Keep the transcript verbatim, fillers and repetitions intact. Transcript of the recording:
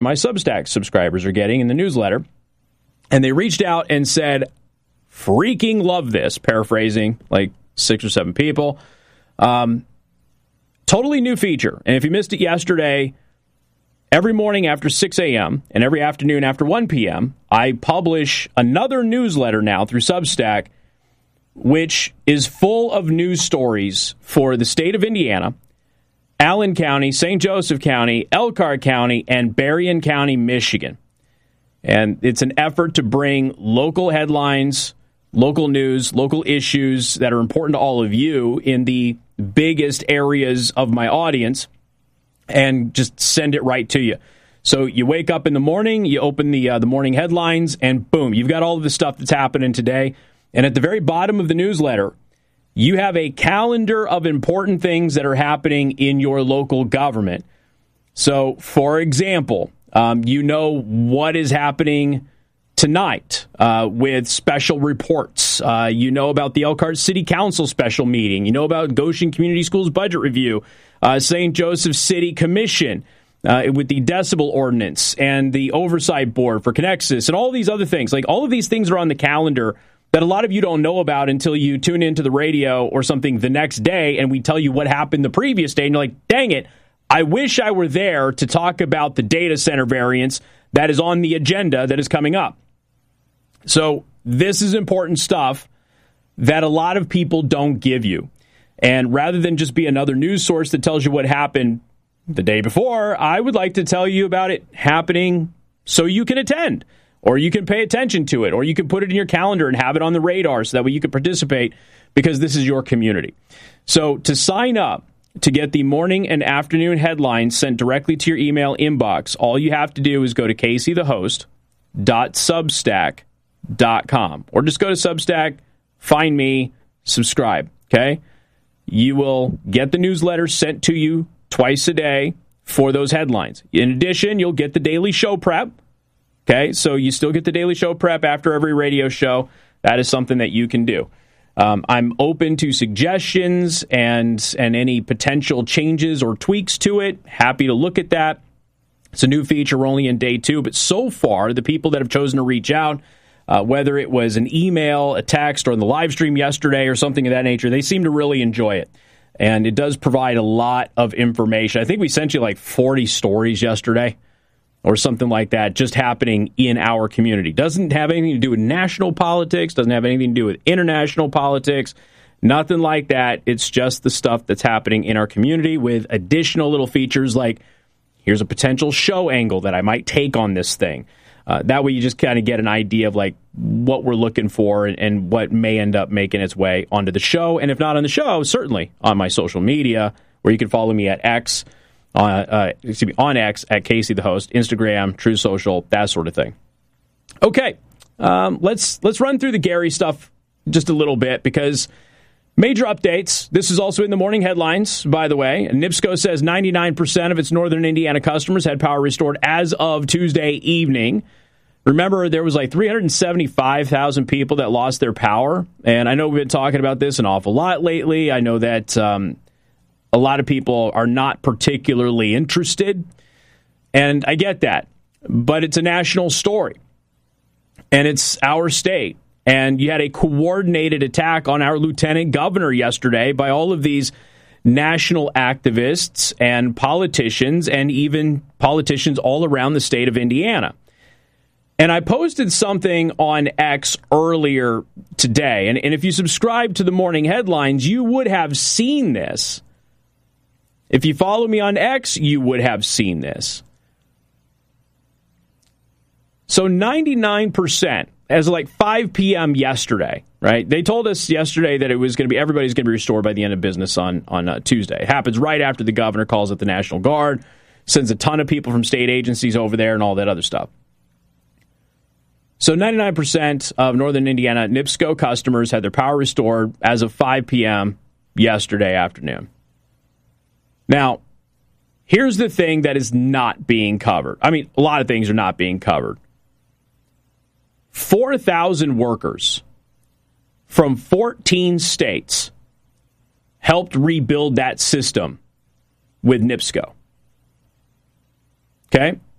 my Substack subscribers are getting in the newsletter. And they reached out and said, freaking love this, paraphrasing like six or seven people. Um, totally new feature. And if you missed it yesterday, every morning after six a.m. and every afternoon after one p.m., I publish another newsletter now through Substack, which is full of news stories for the state of Indiana, Allen County, Saint Joseph County, Elkhart County, and Berrien County, Michigan. And it's an effort to bring local headlines, local news, local issues that are important to all of you in the biggest areas of my audience, and just send it right to you. So you wake up in the morning, you open the uh, the morning headlines, and boom, you've got all of the stuff that's happening today. And at the very bottom of the newsletter, you have a calendar of important things that are happening in your local government. So, for example, um, you know what is happening tonight uh, with special reports. Uh, you know about the Elkhart City Council special meeting. You know about Goshen Community Schools budget review, uh, Saint Joseph City Commission uh, with the decibel ordinance, and the oversight board for Connexus, and all these other things. Like, all of these things are on the calendar that a lot of you don't know about until you tune into the radio or something the next day, and we tell you what happened the previous day, and you're like, dang it, I wish I were there to talk about the data center variance that is on the agenda that is coming up. So this is important stuff that a lot of people don't give you. And rather than just be another news source that tells you what happened the day before, I would like to tell you about it happening so you can attend, or you can pay attention to it, or you can put it in your calendar and have it on the radar so that way you can participate, because this is your community. So to sign up to get the morning and afternoon headlines sent directly to your email inbox, all you have to do is go to casey the host dot substack dot com, or just go to Substack, find me, subscribe, okay? You will get the newsletter sent to you twice a day for those headlines. In addition, you'll get the daily show prep. Okay, so you still get the daily show prep after every radio show. That is something that you can do. Um, I'm open to suggestions and and any potential changes or tweaks to it. Happy to look at that. It's a new feature. We're only in day two, but so far, the people that have chosen to reach out, uh, whether it was an email, a text, or in the live stream yesterday or something of that nature, they seem to really enjoy it. And it does provide a lot of information. I think we sent you like forty stories yesterday, or something like that, just happening in our community. Doesn't have anything to do with national politics, doesn't have anything to do with international politics, nothing like that. It's just the stuff that's happening in our community, with additional little features like, here's a potential show angle that I might take on this thing. Uh, that way you just kind of get an idea of like what we're looking for, and, and what may end up making its way onto the show. And if not on the show, certainly on my social media, where you can follow me at X, Uh, uh, excuse me, on X at Casey the Host, Instagram, True Social, that sort of thing. Okay, um, let's let's run through the Gary stuff just a little bit, because major updates. This is also in the morning headlines, by the way. NIPSCO says ninety-nine percent of its northern Indiana customers had power restored as of Tuesday evening. Remember, there was like three hundred seventy-five thousand people that lost their power, and I know we've been talking about this an awful lot lately. I know that Um, a lot of people are not particularly interested, and I get that. But it's a national story, and it's our state. And you had a coordinated attack on our lieutenant governor yesterday by all of these national activists and politicians, and even politicians all around the state of Indiana. And I posted something on X earlier today, and, and if you subscribe to the morning headlines, you would have seen this. If you follow me on X, you would have seen this. So ninety-nine percent, as of like five p.m. yesterday, right? They told us yesterday that it was going to be, everybody's going to be restored by the end of business on, on uh, Tuesday. It happens right after the governor calls up the National Guard, sends a ton of people from state agencies over there, and all that other stuff. So ninety-nine percent of northern Indiana NIPSCO customers had their power restored as of five p.m. yesterday afternoon. Now, here's the thing that is not being covered. I mean, a lot of things are not being covered. four thousand workers from fourteen states helped rebuild that system with NIPSCO. Okay?